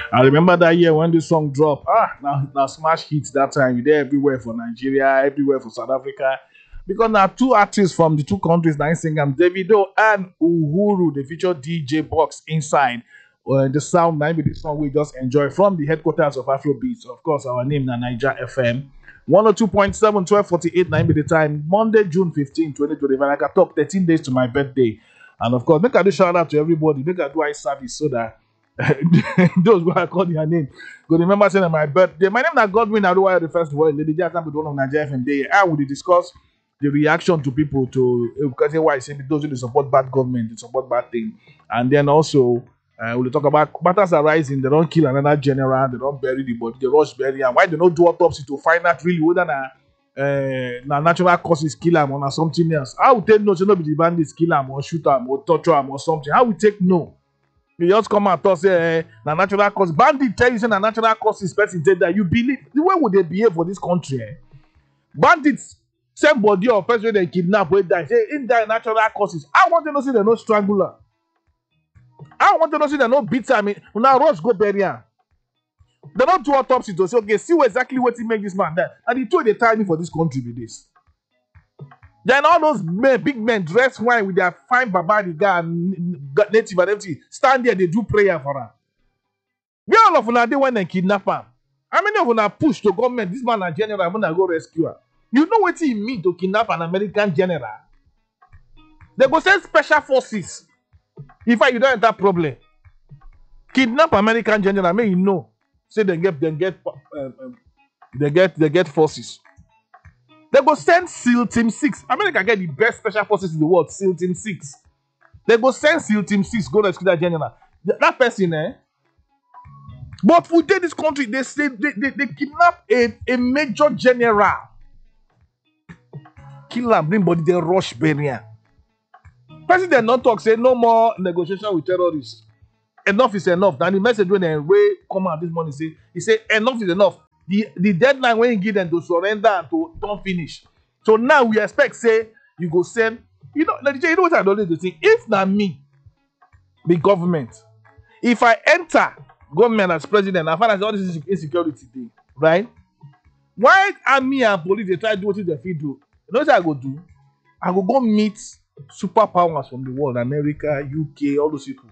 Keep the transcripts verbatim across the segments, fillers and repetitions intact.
I remember that year when this song dropped. Ah, now, now smash hits that time. You there everywhere for Nigeria, everywhere for South Africa. Because now two artists from the two countries now sing them, Davido and Uhuru, they feature D J Box inside. Uh, the sound now be the song we just enjoy from the headquarters of Afrobeats. Of course, our name na Niger F M. one oh two point seven, twelve forty-eight, nine be the time. Monday, June fifteenth, twenty twenty-five. Like I talk thirteen days to my birthday. And of course, make I do shout out to everybody. Make I do eye service so that those who I call their name. Go remember saying my birthday. My name is Godwin Aduwaya, the first world lady. Just with one of Nigeria F M Day. I will discuss the reaction to people to because why I say those who support bad government, they support bad thing. And then also uh, we'll talk about matters arising. They don't kill another general, they don't bury the body, they rush bury and why they don't do autopsy to find out really whether na uh, na natural causes kill him or something else. How we take no, so not be the bandits kill him or shoot him or torture him or something. How we take no? You just come and talk say eh, na natural cause. Bandit tell you say na natural causes person say that you believe. The way would they behave for this country? Eh? Bandits same body of person wey they kidnap wey die say in die natural causes. I want to know say they no strangle her. I want to know say they no beat her. I mean, now rush go bury her. They don't do autopsy to say okay, see exactly what he make this man die. And the two they tell me for this country be this. Then all those men, big men dressed white with their fine barbaric guy and native and everything stand there, they do prayer for her. Where all of them they when they kidnap her? How many of them push to government? This man a general, I'm gonna go rescue her. You know what it mean to kidnap an American general? They go send special forces. In fact, you don't have that problem. Kidnap American general, may you know. Say they get they get um, um, they get they get forces. They go send SEAL Team six. America get the best special forces in the world, SEAL Team six. They go send SEAL Team six, go rescue that general. Th- That person, eh? But for this country, they say they, they, they kidnap a, a major general. Kill him, bring body, they rush bury. President not talk, say no more negotiation with terrorists. Enough is enough. Then the message when they way come out this morning say, he say enough is enough. The, the deadline when you give them to surrender and to don't finish. So now we expect say you go send. You know, you know what I don't do think. If not me, the government, if I enter government as president, I find out all this insecurity thing, right? Why army and police they try to do what they feel do? You know what I go do? I go go meet superpowers from the world, America, U K, all those people.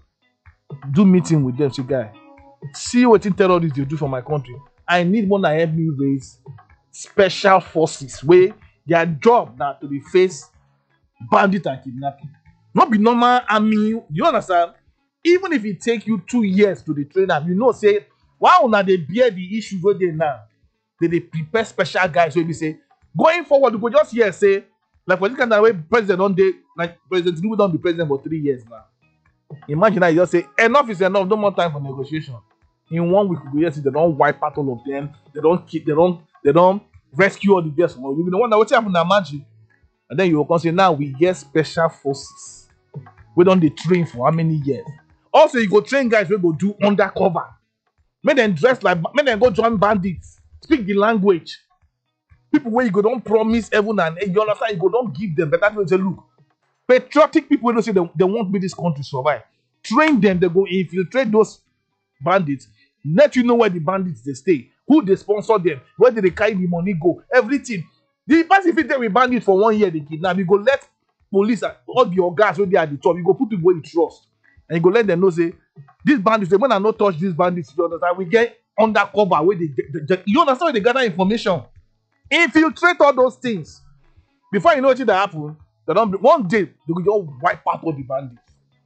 Do meeting with them, say guy, see what terrorists they do for my country. I need one that help me raise special forces where their job now to the face bandit and kidnapping. Not be normal army. You understand? Even if it take you two years to the train them, you know, say, why now they bear the issues where they now? They, they prepare special guys where we say, going forward, we go just here say, like for this kind of way, president on day, like President Tinubu don't be president for three years now. Imagine that you just say, enough is enough, no more time for negotiation. In one week, we go see they don't wipe out all of them. They don't keep. They don't. They don't rescue all the deaths. You be the one that what happen to magic, and then you will come say now we get special forces. We don't they train for how many years? Also, you go train guys. We go do undercover. Make them dress like. Make them go join bandits. Speak the language. People where you go don't promise heaven and you understand. You go don't give them better things. Say look, patriotic people don't say they, they won't be this country survive. Train them. They go infiltrate those bandits. Let you know where the bandits they stay, who they sponsor them, where did they carry the money go, everything. The person if they with bandits for one year they kidnap, you go let police and all your guys when they are at the top, you go put people where you trust, and you go let them know say these bandits. They when I not touch these bandits, you understand? We get undercover where they, they, they you understand where they gather information, infiltrate all those things. Before you know what that happen, they don't one day they will just wipe out all the bandits.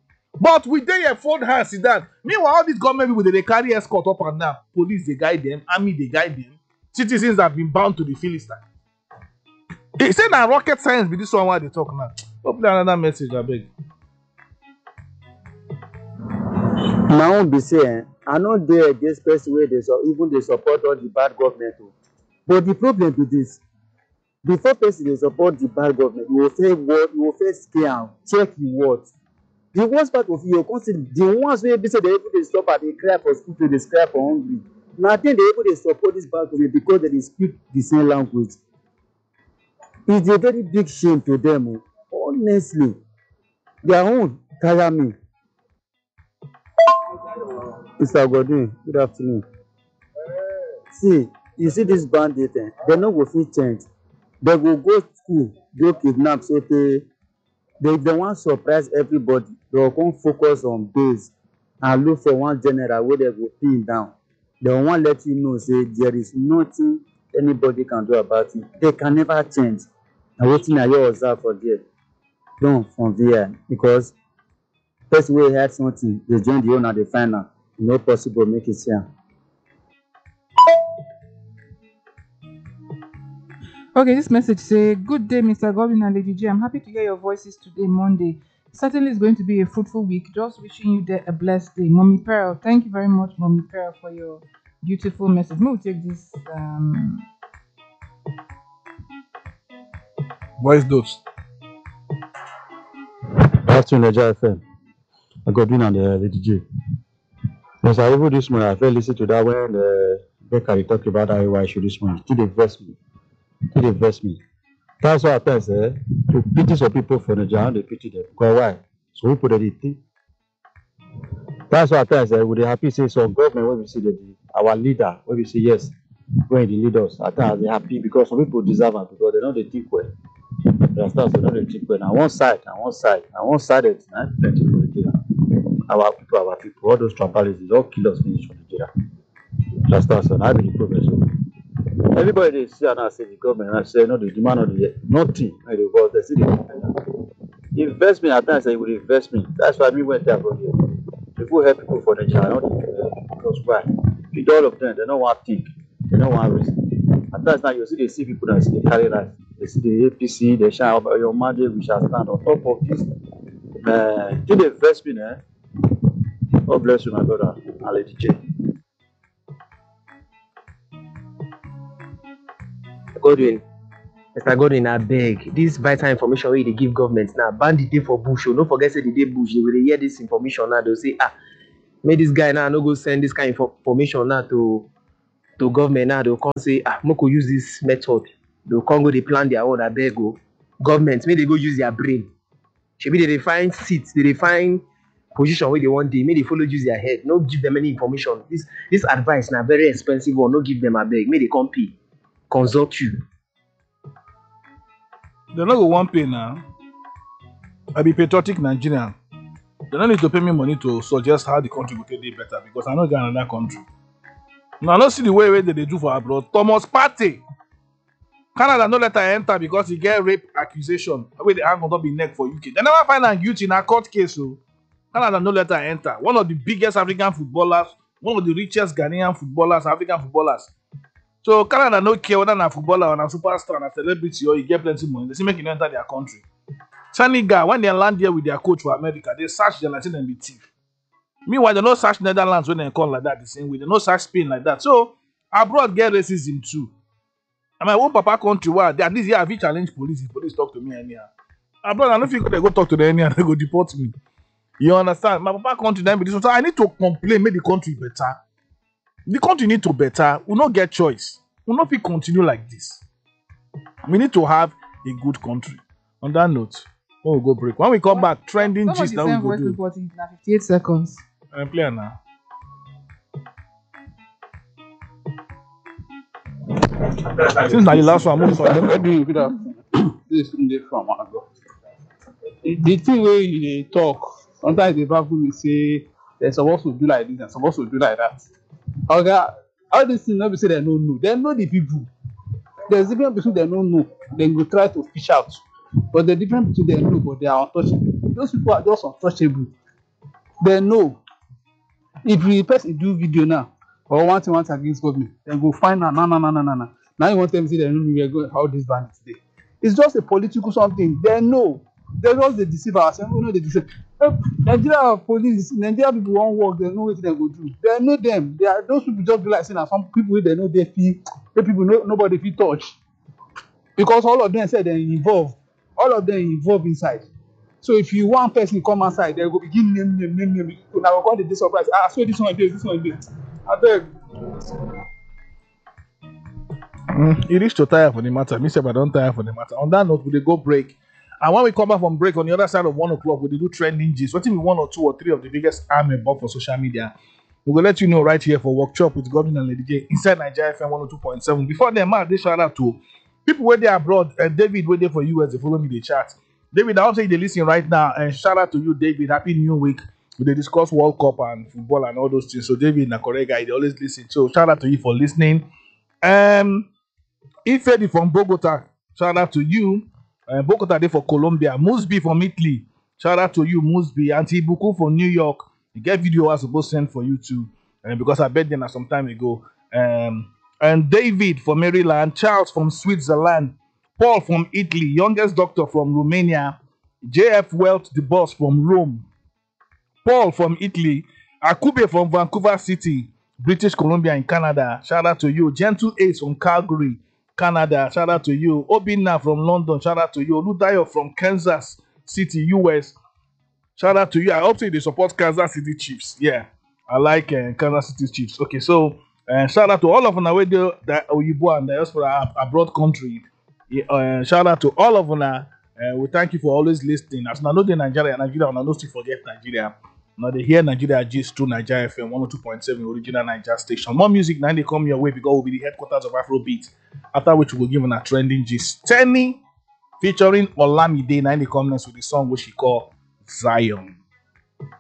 But we dey here fold hands see that. Meanwhile, all these government people they, they carry escort up and down. Police they guide them, army they guide them. Citizens have been bound to the Philistine. They say now rocket science be this one why they talk now. Hopefully another message, I beg. My own be say, eh, I know dey against person where they so even they support all the bad government. Oh. But the problem with this, before person they support the bad government, you will say what you will first scare, check your words. The worst part of you consider the ones where they say they able to stop at they cry for school, they cry for hungry. Now I think they able to support this bad government because they speak the same language. It's a very big shame to them. Oh. Honestly, their own tire me. Mister Godwin, good afternoon. See, you see this bandit, eh, they no go fit change. They go go school, go kidnap, so they they they wan surprise everybody. They go come focus on base and look for one general wey they go pin down. They wan let you know say there is nothing anybody can do about it. They can never change. Na wetin I hear observe for there. Don from there because person wey hear something dey join the owner dey find am. E no possible make e see am. Okay, this message say, "Good day, Mister Godwin and Lady J. I'm happy to hear your voices today, Monday. Certainly, it's going to be a fruitful week. Just wishing you there a blessed day, Mommy Pearl. Thank you very much, Mommy Pearl, for your beautiful message. Me will take this. Um, Voice notes. Good afternoon, Nigeria F M. I got Godwin and uh, Lady J. Yes, I even this morning, I felt listen to that when uh, Becca talked about that why I should this morning. It invest me. It invest me. That's why I tell say to pity some people for Nigeria, they pity them. Because why? So we put it in. That's why I tell say we dey happy say some government when we see the our leader when we say yes, when they lead us, I tell they happy because some people deserve it because they know they think well. They understand, so they know they think well. Now one side, and one side, and one sided, na plenty for Nigeria. Our people, our people, all those tribalists, all kill us finish for Nigeria. Just that's so I be the problem. So everybody they see and I say the government and say no, the demand of the nothing. No, they go, they see the investment at times say with investment. That's why we went there for here. People help people for Nigeria, not the because why? With all of them, they don't want to think, they don't want risk. At times now you see they see people that see they carry life. They see the A P C, they shine about your mandate, we shall stand on top of this. Uh, do the investment, eh? God bless you, my brother, and Lady J. Godwin, Mister Godwin, I beg. This vital information wey they give government now, ban the day for bush. Oh, don't forget say the day bush. They will hear this information now. They'll say, ah, make this guy now no go send this kind of information now to to government now. They'll come say, ah, Moko use this method. They'll come go they plan their own. I beg go. Government, may they go use their brain. Should be they find seats, they find position where they want they may they follow use their head. No give them any information. This this advice now very expensive one. No give them a beg. May they come pay. Consult you. They no go one pay now. I be patriotic Nigerian. They don't need to pay me money to suggest how the country will take it better because I know get another country. Now I don't see the way way that they do for abroad. Thomas Partey. Canada no let her enter because he get rape accusation. Wait, they hang on top the neck for U K. They never find her guilty in a court case. So Canada no let her enter. One of the biggest African footballers, one of the richest Ghanaian footballers, African footballers. So Canada no care whether na footballer or na superstar or na celebrity or you get plenty money. They say make you enter their country. Senegal, when they land here with their coach for America, they search them like say them be thief. Meanwhile, they no search Netherlands when they come like that the same way. They no search Spain like that. So abroad get racism too. And my own papa country, why at least yeah, if you challenge police, if police talk to me anyhow. Abroad, I don't think they go talk to them anyhow, they go deport me. You understand? My papa country then be this one. So I need to complain, make the country better. The country need to better. We not get choice. We not be continue like this. We need to have a good country. On that note, we'll go break. When we come what, back, trending what gist now we go voice do. report is now fifty-eight seconds. I'm playing now. Since now the last one, move on. What do you good afternoon? This is Sunday from Ago. The, the thing where you dey talk, sometimes they baffle me say they're supposed to do like this and supposed to do like that. Okay, all these things not be say they don't know. They know the people. There's different people they don't know. They go try to fish out. But the different people they know, but they are untouchable. Those people are just untouchable. They know. If the person do video now or one thing once against government, then go find na na na na na na. Now you want them to say they don't know where go how this band is today. It's just a political something. They know. They just they deceive ourselves. We know they deceive. Nigeria police, Nigeria people won't work. They know what they go do. They know them. They are those people just be like saying that some people they know they feel. The people know nobody feel touch because all of them say they involved. All of them involved inside. So if you one person come outside, they go begin name name name name. Now we're going to be surprised. Ah, so this one is this one is. I beg. Mm, it is to tire for the matter. Me say, but I don't tire for the matter. On that note, we go break. And when we come back from break, on the other side of one o'clock, we do trending gist. What if we one or two or three of the biggest army above for social media? We will let you know right here for Workshop with Governor and Lady J inside Nigeria F M one oh two point seven. Before then, man, they shout out to people where they abroad. Uh, David, where they for U S, they follow me, they chat. David, I also say they listen right now. And shout out to you, David. Happy New Week. They discuss World Cup and football and all those things. So, David, na correct guy, they always listen. So, shout out to you for listening. Um, Ifedi from Bogota, shout out to you. Uh, Bogota, they for Colombia. Musby from Italy, shout out to you, Musby. Auntie Buku from New York. You get video I was supposed to send for you too, uh, because I bet them some time ago. Um, and David from Maryland, Charles from Switzerland, Paul from Italy, youngest doctor from Romania, J F Wealth, the boss from Rome, Paul from Italy, Akube from Vancouver City, British Columbia in Canada. Shout out to you. Gentle Ace from Calgary, Canada. Shout out to you. Obina from London. Shout out to you. Ludayo from Kansas City, U S. Shout out to you. I hope so they support Kansas City Chiefs. Yeah, I like uh, Kansas City Chiefs. Okay, so uh, shout out to all of them away there that Oyibo and diaspora abroad country. Yeah, uh, shout out to all of them. Uh, we thank you for always listening. As I know the Nigeria, Nigeria, and I know still forget Nigeria. Now they hear Nigeria gist through Nigeria F M one oh two point seven original Nigeria station. More music now they come your way because we'll be the headquarters of Afrobeat. After which we will give them a trending gist. Tenny featuring Olamide now they come next with the song which she call Zion.